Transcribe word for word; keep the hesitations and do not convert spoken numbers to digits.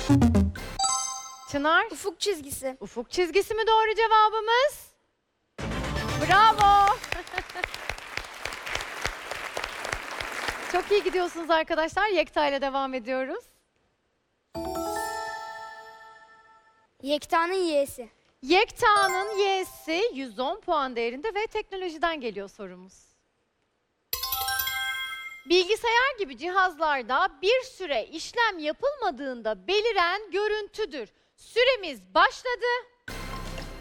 Çınar, Ufuk çizgisi. ufuk çizgisi mi doğru cevabımız? Bravo. Çok iyi gidiyorsunuz arkadaşlar. Yekta ile devam ediyoruz. Yekta'nın Y'si. Yekta'nın Y'si yüz on puan değerinde ve teknolojiden geliyor sorumuz. Bilgisayar gibi cihazlarda bir süre işlem yapılmadığında beliren görüntüdür. Süremiz başladı.